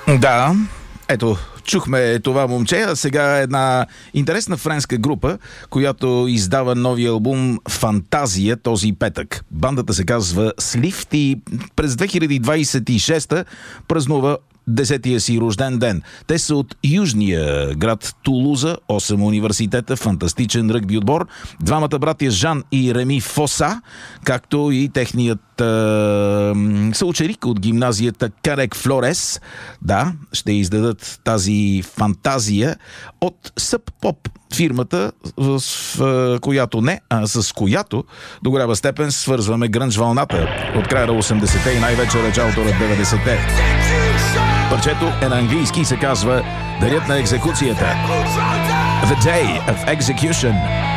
Да, ето, чухме това момче, а сега една интересна френска група, която издава новия албум "Фантазия" този петък. Бандата се казва Slift и през 2026 празнува 10-тия си рожден ден. Те са от южния град Тулуза, 8 университета, фантастичен ръгби отбор, двамата братя Жан и Реми Фоса, както и техният съученик от гимназията Карек Флорес. Да, ще издадат тази "Фантазия" от Sub Pop, фирмата, с която до голяма степен свързваме грънж вълната от края на 80-те и най-вече началото на 90-те. Парчето е на английски и се казва "Денят на екзекуцията", The Day of Execution.